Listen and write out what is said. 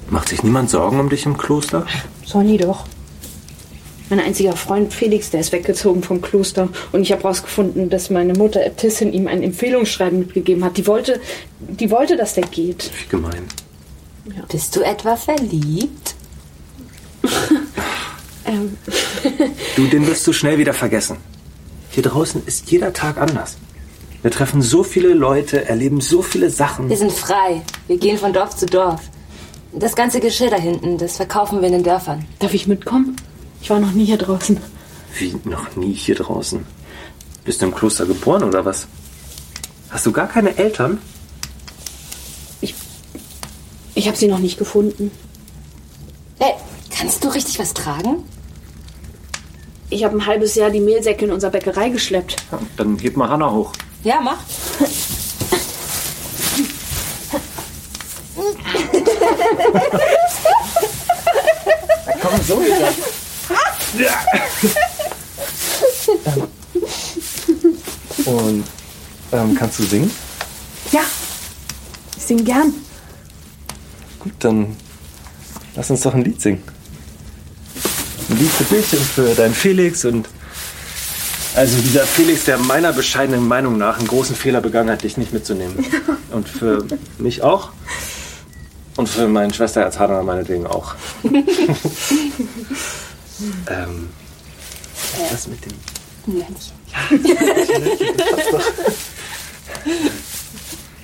Macht sich niemand Sorgen um dich im Kloster? Sonny doch. Mein einziger Freund Felix, der ist weggezogen vom Kloster. Und ich habe rausgefunden, dass meine Mutter Äbtissin ihm ein Empfehlungsschreiben mitgegeben hat. Die wollte, dass der geht. Wie gemein. Ja. Bist du etwa verliebt? Du, den wirst du schnell wieder vergessen. Hier draußen ist jeder Tag anders. Wir treffen so viele Leute, erleben so viele Sachen. Wir sind frei. Wir gehen von Dorf zu Dorf. Das ganze Geschirr da hinten, das verkaufen wir in den Dörfern. Darf ich mitkommen? Ich war noch nie hier draußen. Wie, noch nie hier draußen? Bist du im Kloster geboren oder was? Hast du gar keine Eltern? Ich habe sie noch nicht gefunden. Hey, kannst du richtig was tragen? Ich habe ein halbes Jahr die Mehlsäcke in unserer Bäckerei geschleppt. Ja, dann heb mal Hanna hoch. Ja, mach. Na komm, so wieder. Und kannst du singen? Ja, ich singe gern. Gut, dann lass uns doch ein Lied singen. Ein Lied für dich und für deinen Felix. Und also dieser Felix, der meiner bescheidenen Meinung nach einen großen Fehler begangen hat, dich nicht mitzunehmen. Und für mich auch. Und für meine Schwester Erzhardner meinetwegen auch. Was mit dem... Männchen. Ja, das passt doch.